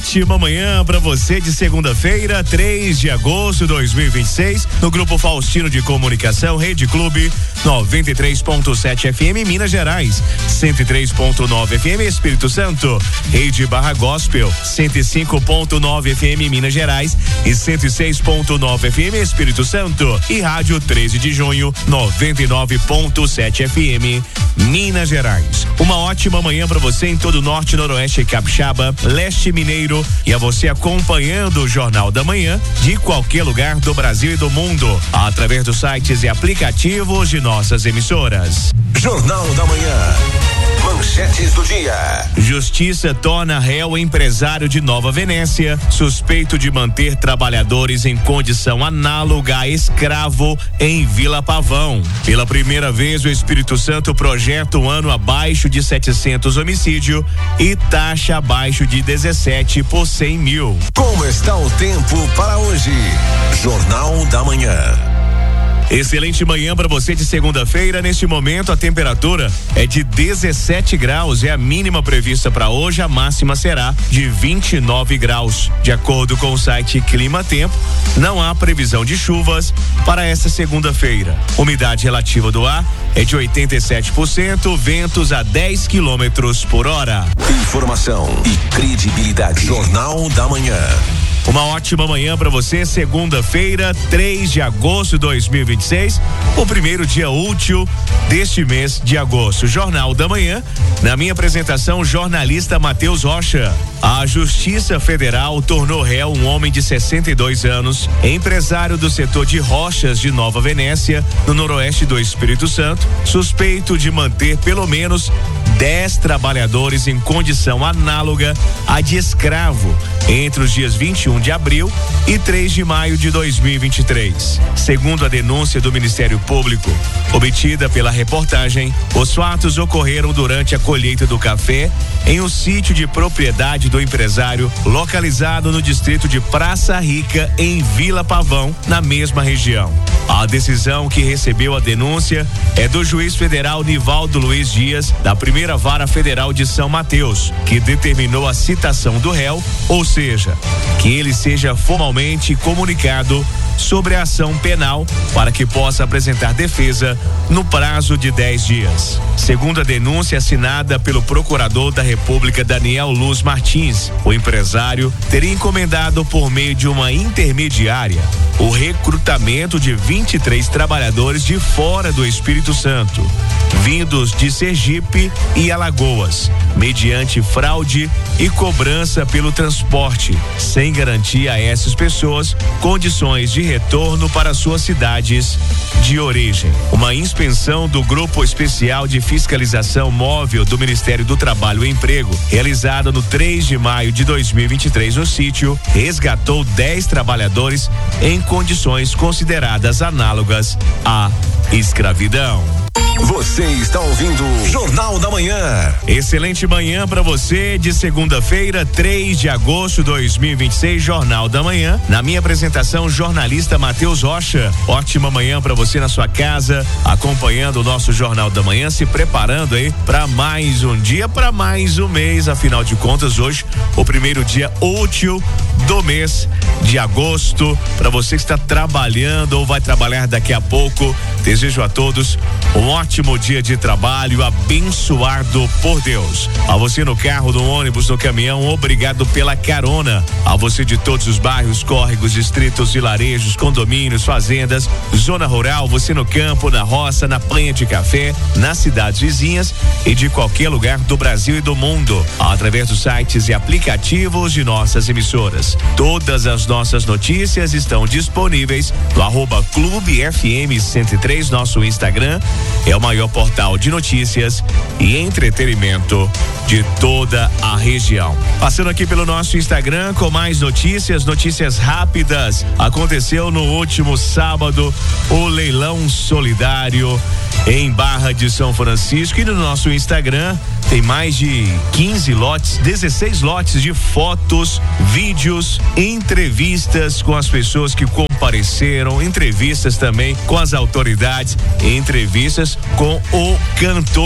ótima manhã para você de segunda-feira, 3 de agosto de 2026, no Grupo Faustino de Comunicação, Rede Clube 93.7 FM Minas Gerais, 103.9 FM Espírito Santo, Rede Barra Gospel 105.9 FM Minas Gerais e 106.9 FM Espírito Santo e Rádio 13 de Junho 99.7 FM Minas Gerais. Uma ótima manhã para você em todo o norte, noroeste capixaba, leste mineiro e a você acompanhando o Jornal da Manhã de qualquer lugar do Brasil e do mundo, através dos sites e aplicativos de nossas emissoras. Jornal da Manhã. Manchetes do dia. Justiça torna réu empresário de Nova Venécia, suspeito de manter trabalhadores em condição análoga a escravo em Vila Pavão. Pela primeira vez, o Espírito Santo projeta um ano abaixo de 700 homicídio e taxa abaixo de 17 por 100 mil. Como está o tempo para hoje? Jornal da Manhã. Excelente manhã para você de segunda-feira. Neste momento, a temperatura é de 17 graus. É a mínima prevista para hoje. A máxima será de 29 graus. De acordo com o site Clima Tempo, não há previsão de chuvas para esta segunda-feira. Umidade relativa do ar é de 87%. Ventos a 10 quilômetros por hora. Informação e credibilidade. Jornal da Manhã. Uma ótima manhã para você, segunda-feira, 3 de agosto de 2026, o primeiro dia útil deste mês de agosto. Jornal da Manhã, na minha apresentação, jornalista Matheus Rocha. A Justiça Federal tornou réu um homem de 62 anos, empresário do setor de rochas de Nova Venécia, no noroeste do Espírito Santo, suspeito de manter pelo menos 10 trabalhadores em condição análoga à de escravo entre os dias 21 de abril e 3 de maio de 2023. Segundo a denúncia do Ministério Público, obtida pela reportagem, os fatos ocorreram durante a colheita do café em um sítio de propriedade do empresário localizado no distrito de Praça Rica, em Vila Pavão, na mesma região. A decisão que recebeu a denúncia é do juiz federal Nivaldo Luiz Dias, da Primeira Vara Federal de São Mateus, que determinou a citação do réu, ou seja, que ele seja formalmente comunicado sobre a ação penal para que possa apresentar defesa no prazo de 10 dias. Segundo a denúncia assinada pelo procurador da República Daniel Luz Martins, o empresário teria encomendado por meio de uma intermediária o recrutamento de 23 trabalhadores de fora do Espírito Santo, vindos de Sergipe e Alagoas, mediante fraude e cobrança pelo transporte, sem garantir a essas pessoas condições de retorno para suas cidades de origem. Uma inspeção do Grupo Especial de Fiscalização Móvel do Ministério do Trabalho e Emprego, realizada no 3 de maio de 2023 no sítio, resgatou 10 trabalhadores em condições consideradas análogas à escravidão. Você está ouvindo Jornal da Manhã. Excelente manhã para você de segunda-feira, 3 de agosto de 2026, Jornal da Manhã. Na minha apresentação, jornalista Matheus Rocha. Ótima manhã para você na sua casa, acompanhando o nosso Jornal da Manhã, se preparando aí para mais um dia, para mais um mês. Afinal de contas, hoje, o primeiro dia útil do mês de agosto. Para você que está trabalhando ou vai trabalhar daqui a pouco, desejo a todos um ótimo dia de trabalho, abençoado por Deus. A você no carro, no ônibus, no caminhão, obrigado pela carona. A você de todos os bairros, córregos, distritos, vilarejos, condomínios, fazendas, zona rural, você no campo, na roça, na panha de café, nas cidades vizinhas e de qualquer lugar do Brasil e do mundo, através dos sites e aplicativos de nossas emissoras. Todas as nossas notícias estão disponíveis no @Clube FM 103, nosso Instagram. É o maior portal de notícias e entretenimento de toda a região. Passando aqui pelo nosso Instagram com mais notícias rápidas. Aconteceu no último sábado o leilão solidário em Barra de São Francisco, e no nosso Instagram tem mais de 15 lotes, 16 lotes de fotos, vídeos, entrevistas com as pessoas que compareceram, entrevistas também com as autoridades, entrevistas com o cantor